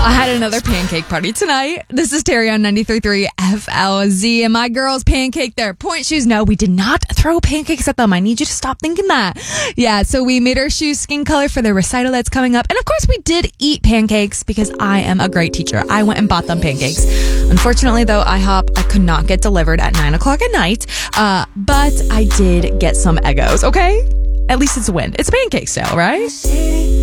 I had another pancake party tonight. This is Terry on 93.3 FLZ, and my girls pancaked their point shoes. No, we did not throw pancakes at them. I need you to stop thinking that. Yeah, so we made our shoes skin color for the recital that's coming up. And of course, we did eat pancakes because I am a great teacher. I went and bought them pancakes. Unfortunately, though, I could not get delivered at 9 o'clock at night, but I did get some Eggos, okay? At least it's a win. It's pancake style, right?